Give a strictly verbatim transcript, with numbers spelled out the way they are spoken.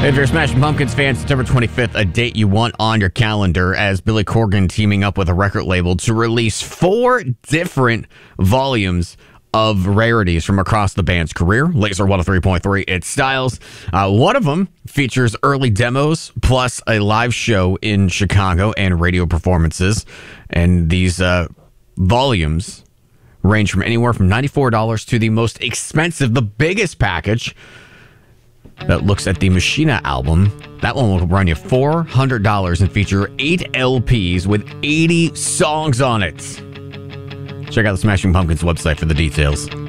If you're a Smashing Pumpkins fan, September twenty-fifth, a date you want on your calendar, as Billy Corgan teaming up with a record label to release four different volumes of rarities from across the band's career. Laser one oh three point three, its styles. Uh, one of them features early demos plus a live show in Chicago and radio performances. And these uh, volumes range from anywhere from ninety-four dollars to the most expensive, the biggest package that looks at the Machina album. That one will run you four hundred dollars and feature eight L Ps with eighty songs on it. Check out the Smashing Pumpkins website for the details.